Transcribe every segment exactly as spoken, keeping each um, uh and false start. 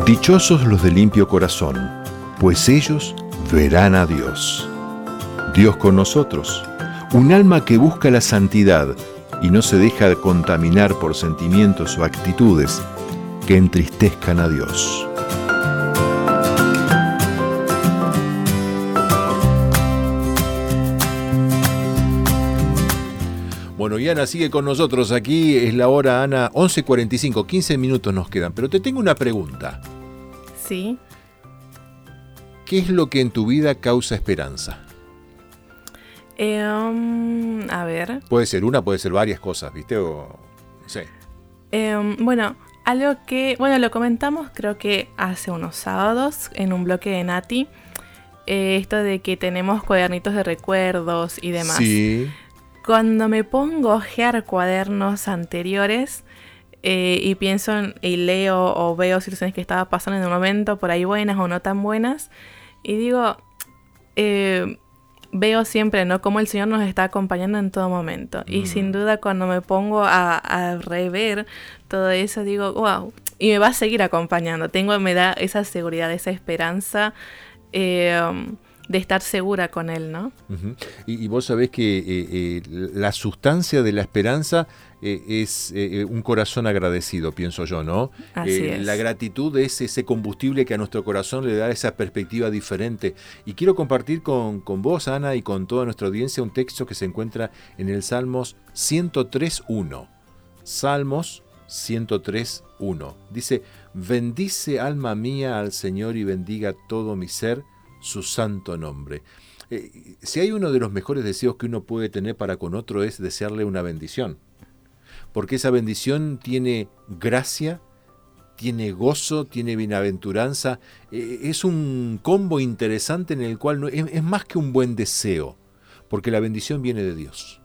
Dichosos los de limpio corazón, pues ellos verán a Dios. Dios con nosotros, un alma que busca la santidad y no se deja contaminar por sentimientos o actitudes que entristezcan a Dios. Bueno, y Ana sigue con nosotros. Aquí es la hora, Ana, once cuarenta y cinco, quince minutos nos quedan. Pero te tengo una pregunta. Sí. ¿Qué es lo que en tu vida causa esperanza? Eh, um, a ver. Puede ser una, puede ser varias cosas, ¿viste? O, no sé. Eh, bueno, algo que, bueno, lo comentamos creo que hace unos sábados en un bloque de Nati. Eh, esto de que tenemos cuadernitos de recuerdos y demás. Sí. Cuando me pongo a hojear cuadernos anteriores eh, y pienso en, y leo o veo situaciones que estaba pasando en el momento, por ahí buenas o no tan buenas, y digo, eh, veo siempre, ¿no?, cómo el Señor nos está acompañando en todo momento. Mm. Y sin duda cuando me pongo a, a rever todo eso, digo, wow, y me va a seguir acompañando. Tengo, me da esa seguridad, esa esperanza, eh, de estar segura con Él, ¿no? Uh-huh. Y, y vos sabés que eh, eh, la sustancia de la esperanza eh, es eh, un corazón agradecido, pienso yo, ¿no? Así eh, es. La gratitud es ese combustible que a nuestro corazón le da esa perspectiva diferente. Y quiero compartir con, con vos, Ana, y con toda nuestra audiencia un texto que se encuentra en el Salmos ciento tres uno. Salmos ciento tres uno. Dice, bendice alma mía al Señor y bendiga todo mi ser su santo nombre. Eh, si hay uno de los mejores deseos que uno puede tener para con otro es desearle una bendición, porque esa bendición tiene gracia, tiene gozo, tiene bienaventuranza, eh, es un combo interesante en el cual no, es, es más que un buen deseo, porque la bendición viene de Dios.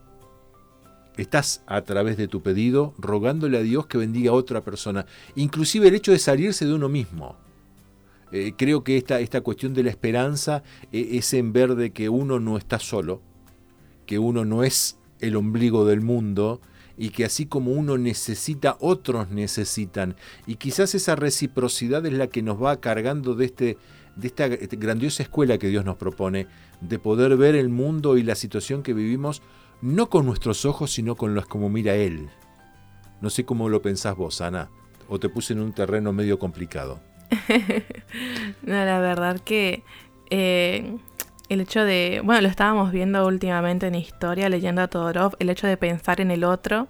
Estás a través de tu pedido rogándole a Dios que bendiga a otra persona, inclusive el hecho de salirse de uno mismo. Eh, creo que esta, esta cuestión de la esperanza eh, es en ver de que uno no está solo, que uno no es el ombligo del mundo y que así como uno necesita, otros necesitan. Y quizás esa reciprocidad es la que nos va cargando de, este, de esta grandiosa escuela que Dios nos propone, de poder ver el mundo y la situación que vivimos no con nuestros ojos, sino con los como mira Él. No sé cómo lo pensás vos, Ana, o te puse en un terreno medio complicado. No, la verdad que eh, el hecho de, bueno, lo estábamos viendo últimamente en historia, leyendo a Todorov, el hecho de pensar en el otro,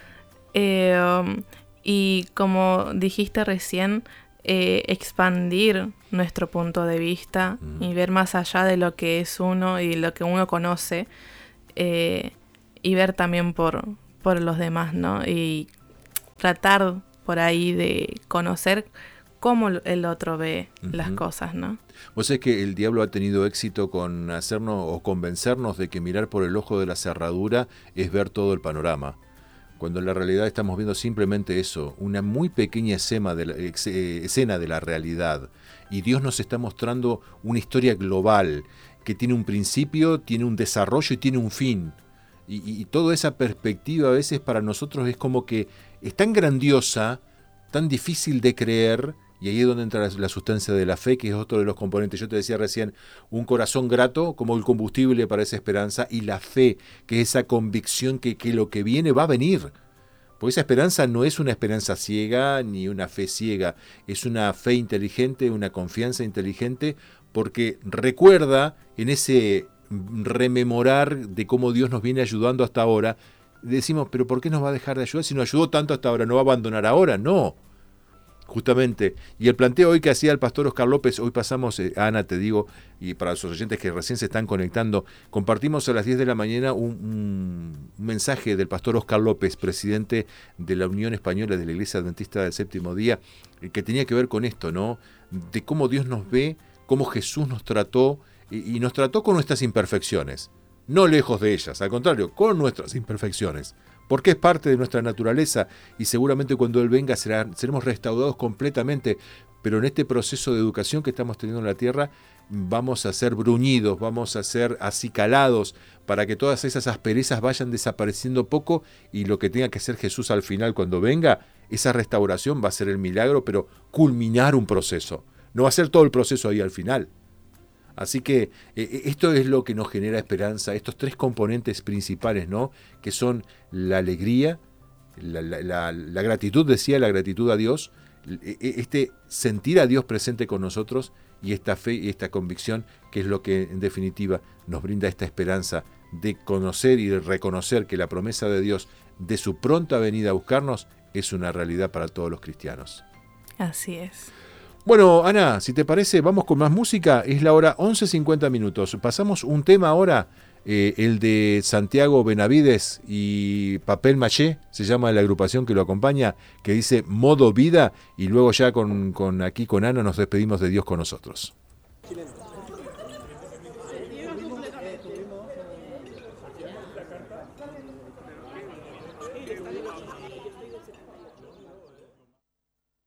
eh, y como dijiste recién, eh, expandir nuestro punto de vista mm. y ver más allá de lo que es uno y lo que uno conoce, eh, y ver también por, por los demás, ¿no? Y tratar por ahí de conocer cómo el otro ve uh-huh. las cosas, ¿no? Vos sabés que el diablo ha tenido éxito con hacernos o convencernos de que mirar por el ojo de la cerradura es ver todo el panorama, cuando en la realidad estamos viendo simplemente eso, una muy pequeña escena de la, escena de la realidad, y Dios nos está mostrando una historia global que tiene un principio, tiene un desarrollo y tiene un fin. Y, y, y toda esa perspectiva a veces para nosotros es como que es tan grandiosa, tan difícil de creer. Y ahí es donde entra la, la sustancia de la fe, que es otro de los componentes. Yo te decía recién, un corazón grato como el combustible para esa esperanza, y la fe, que es esa convicción que, que lo que viene va a venir. Porque esa esperanza no es una esperanza ciega ni una fe ciega, es una fe inteligente, una confianza inteligente, porque recuerda en ese rememorar de cómo Dios nos viene ayudando hasta ahora, decimos, pero ¿por qué nos va a dejar de ayudar si nos ayudó tanto hasta ahora? ¿No va a abandonar ahora? No. Justamente, y el planteo hoy que hacía el pastor Oscar López, hoy pasamos, eh, Ana, te digo, y para los oyentes que recién se están conectando, compartimos a las diez de la mañana un, un, un mensaje del pastor Oscar López, presidente de la Unión Española de la Iglesia Adventista del Séptimo Día, eh, que tenía que ver con esto, ¿no? De cómo Dios nos ve, cómo Jesús nos trató, y, y nos trató con nuestras imperfecciones, no lejos de ellas, al contrario, con nuestras imperfecciones. Porque es parte de nuestra naturaleza y seguramente cuando Él venga será, seremos restaurados completamente, pero en este proceso de educación que estamos teniendo en la tierra, vamos a ser bruñidos, vamos a ser acicalados para que todas esas asperezas vayan desapareciendo poco, y lo que tenga que ser Jesús al final cuando venga, esa restauración va a ser el milagro, pero culminar un proceso. No va a ser todo el proceso ahí al final. Así que eh, esto es lo que nos genera esperanza, estos tres componentes principales, ¿no? Que son la alegría, la, la, la, la gratitud, decía, la gratitud a Dios, este sentir a Dios presente con nosotros, y esta fe y esta convicción, que es lo que en definitiva nos brinda esta esperanza de conocer y de reconocer que la promesa de Dios de su pronta venida a buscarnos es una realidad para todos los cristianos. Así es. Bueno, Ana, si te parece, vamos con más música. Es la hora once cincuenta minutos. Pasamos un tema ahora, eh, el de Santiago Benavides y Papel Maché, se llama la agrupación que lo acompaña, que dice Modo Vida, y luego ya con, con aquí con Ana nos despedimos de Dios con nosotros.